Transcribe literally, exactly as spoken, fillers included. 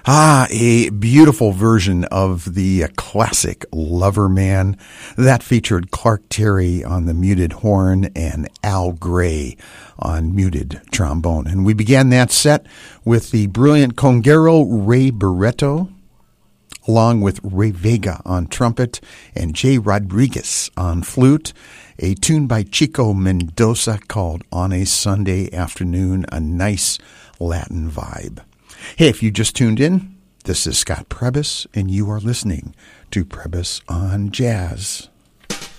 Ah, a beautiful version of the uh, classic Lover Man. That featured Clark Terry on the muted horn and Al Gray on muted trombone. And we began that set with the brilliant conguero Ray Barretto, along with Ray Vega on trumpet and Jay Rodriguez on flute, a tune by Chico Mendoza called On a Sunday Afternoon, a nice Latin vibe. Hey, if you just tuned in, this is Scott Prebys, and you are listening to Prebys on Jazz.